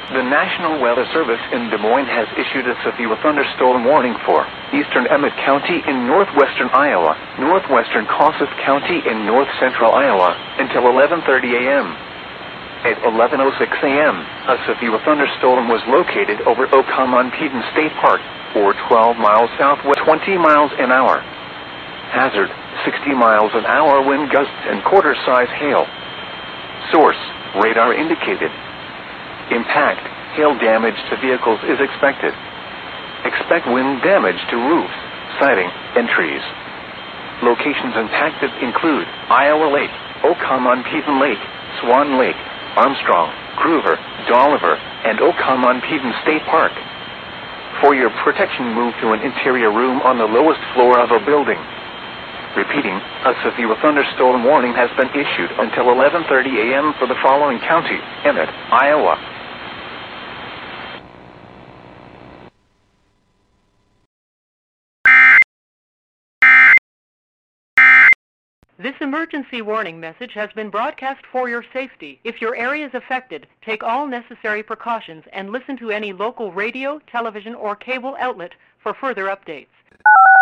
The National Weather Service in Des Moines has issued a severe thunderstorm warning for eastern Emmett County in northwestern Iowa, northwestern Kossuth County in north-central Iowa, until 11:30 a.m. At 11:06 a.m., a severe thunderstorm was located over Okanogan State Park, or 12 miles southwest, 20 miles an hour. Hazard, 60 miles an hour wind gusts and quarter-size hail. Source, radar indicated. Impact, hail damage to vehicles is expected. Expect wind damage to roofs, siding, and trees. Locations impacted include Iowa Lake, Okanogan Lake, Swan Lake, Armstrong, Groover, Dolliver, and Okanogan State Park. For your protection, move to an interior room on the lowest floor of a building. Repeating, a severe thunderstorm warning has been issued until 11:30 a.m. for the following county: Emmett, Iowa. This emergency warning message has been broadcast for your safety. If your area is affected, take all necessary precautions and listen to any local radio, television, or cable outlet for further updates.